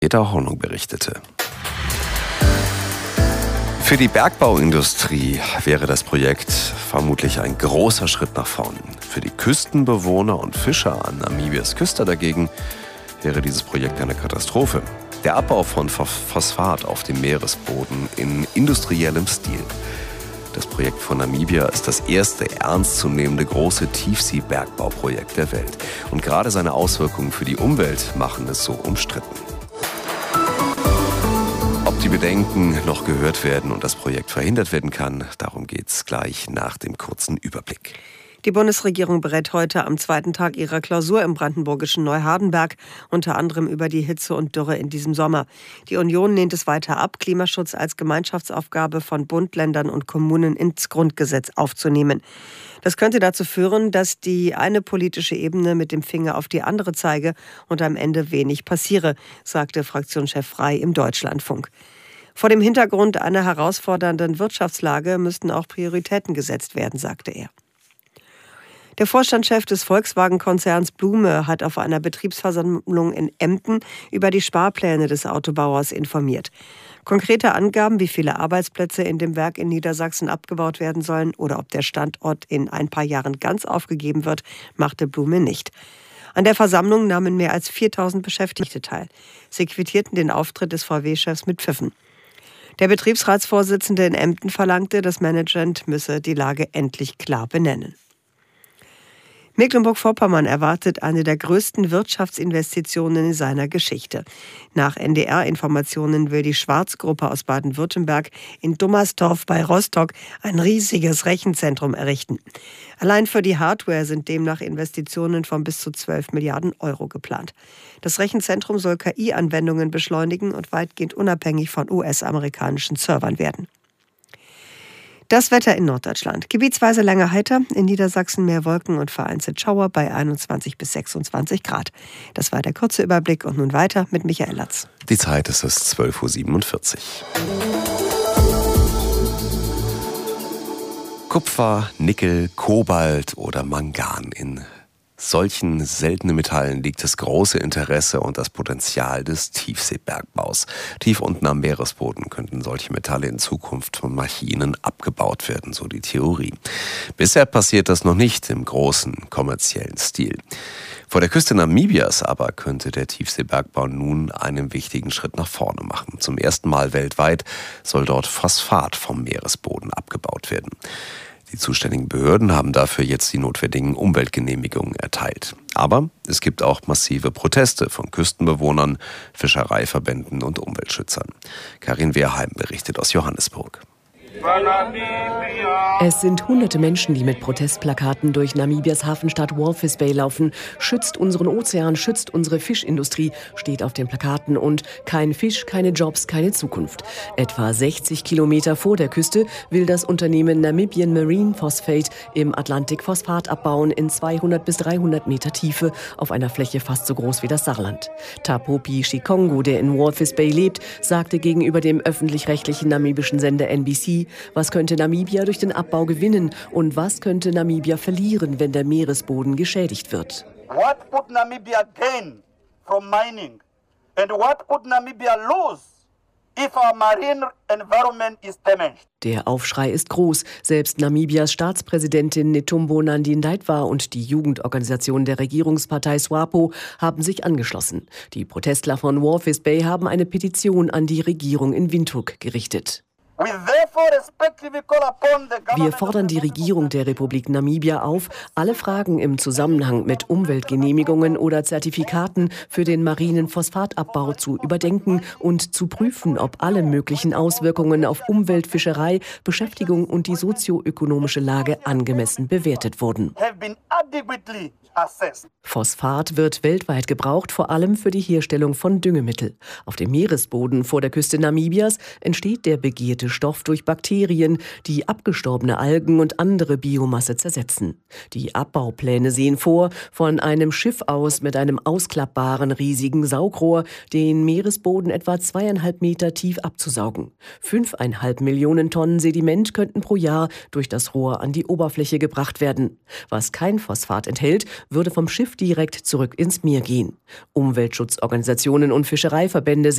Peter Hornung berichtete. Für die Bergbauindustrie wäre das Projekt vermutlich ein großer Schritt nach vorn. Für die Küstenbewohner und Fischer an Namibias Küste dagegen wäre dieses Projekt eine Katastrophe. Der Abbau von Phosphat auf dem Meeresboden in industriellem Stil. Das Projekt von Namibia ist das erste ernstzunehmende große Tiefseebergbauprojekt der Welt. Und gerade seine Auswirkungen für die Umwelt machen es so umstritten. Ob die Bedenken noch gehört werden und das Projekt verhindert werden kann, darum geht's gleich nach dem kurzen Überblick. Die Bundesregierung berät heute am zweiten Tag ihrer Klausur im brandenburgischen Neuhardenberg, unter anderem über die Hitze und Dürre in diesem Sommer. Die Union lehnt es weiter ab, Klimaschutz als Gemeinschaftsaufgabe von Bund, Ländern und Kommunen ins Grundgesetz aufzunehmen. Das könnte dazu führen, dass die eine politische Ebene mit dem Finger auf die andere zeige und am Ende wenig passiere, sagte Fraktionschef Frey im Deutschlandfunk. Vor dem Hintergrund einer herausfordernden Wirtschaftslage müssten auch Prioritäten gesetzt werden, sagte er. Der Vorstandschef des Volkswagen-Konzerns Blume hat auf einer Betriebsversammlung in Emden über die Sparpläne des Autobauers informiert. Konkrete Angaben, wie viele Arbeitsplätze in dem Werk in Niedersachsen abgebaut werden sollen oder ob der Standort in ein paar Jahren ganz aufgegeben wird, machte Blume nicht. An der Versammlung nahmen mehr als 4.000 Beschäftigte teil. Sie quittierten den Auftritt des VW-Chefs mit Pfiffen. Der Betriebsratsvorsitzende in Emden verlangte, das Management müsse die Lage endlich klar benennen. Mecklenburg-Vorpommern erwartet eine der größten Wirtschaftsinvestitionen in seiner Geschichte. Nach NDR-Informationen will die Schwarz-Gruppe aus Baden-Württemberg in Dummersdorf bei Rostock ein riesiges Rechenzentrum errichten. Allein für die Hardware sind demnach Investitionen von bis zu 12 Milliarden Euro geplant. Das Rechenzentrum soll KI-Anwendungen beschleunigen und weitgehend unabhängig von US-amerikanischen Servern werden. Das Wetter in Norddeutschland. Gebietsweise lange heiter, in Niedersachsen mehr Wolken und vereinzelt Schauer bei 21 bis 26 Grad. Das war der kurze Überblick und nun weiter mit Michael Latz. Die Zeit ist es 12:47 Uhr. Kupfer, Nickel, Kobalt oder Mangan. In solchen seltenen Metallen liegt das große Interesse und das Potenzial des Tiefseebergbaus. Tief unten am Meeresboden könnten solche Metalle in Zukunft von Maschinen abgebaut werden, so die Theorie. Bisher passiert das noch nicht im großen kommerziellen Stil. Vor der Küste Namibias aber könnte der Tiefseebergbau nun einen wichtigen Schritt nach vorne machen. Zum ersten Mal weltweit soll dort Phosphat vom Meeresboden abgebaut werden. Die zuständigen Behörden haben dafür jetzt die notwendigen Umweltgenehmigungen erteilt. Aber es gibt auch massive Proteste von Küstenbewohnern, Fischereiverbänden und Umweltschützern. Karin Wehrheim berichtet aus Johannesburg. Es sind hunderte Menschen, die mit Protestplakaten durch Namibias Hafenstadt Walvis Bay laufen. Schützt unseren Ozean, schützt unsere Fischindustrie, steht auf den Plakaten. Und kein Fisch, keine Jobs, keine Zukunft. Etwa 60 Kilometer vor der Küste will das Unternehmen Namibian Marine Phosphate im Atlantik Phosphat abbauen in 200 bis 300 Meter Tiefe auf einer Fläche fast so groß wie das Saarland. Tapopi Shikongo, der in Walvis Bay lebt, sagte gegenüber dem öffentlich-rechtlichen namibischen Sender NBC, was könnte Namibia durch den Abbau gewinnen und was könnte Namibia verlieren, wenn der Meeresboden geschädigt wird? What would Namibia gain from mining and what would Namibia lose if our marine environment is damaged? Der Aufschrei ist groß. Selbst Namibias Staatspräsidentin Netumbo Nandi-Ndaitwah und die Jugendorganisation der Regierungspartei SWAPO haben sich angeschlossen. Die Protestler von Walvis Bay haben eine Petition an die Regierung in Windhoek gerichtet. Wir fordern die Regierung der Republik Namibia auf, alle Fragen im Zusammenhang mit Umweltgenehmigungen oder Zertifikaten für den marinen Phosphatabbau zu überdenken und zu prüfen, ob alle möglichen Auswirkungen auf Umwelt, Fischerei, Beschäftigung und die sozioökonomische Lage angemessen bewertet wurden. Phosphat wird weltweit gebraucht, vor allem für die Herstellung von Düngemittel. Auf dem Meeresboden vor der Küste Namibias entsteht der begehrte Stoff durch Bakterien, die abgestorbene Algen und andere Biomasse zersetzen. Die Abbaupläne sehen vor, von einem Schiff aus mit einem ausklappbaren riesigen Saugrohr den Meeresboden etwa 2,5 Meter tief abzusaugen. 5,5 Millionen Tonnen Sediment könnten pro Jahr durch das Rohr an die Oberfläche gebracht werden. Was kein Phosphat enthält, würde vom Schiff direkt zurück ins Meer gehen. Umweltschutzorganisationen und Fischereiverbände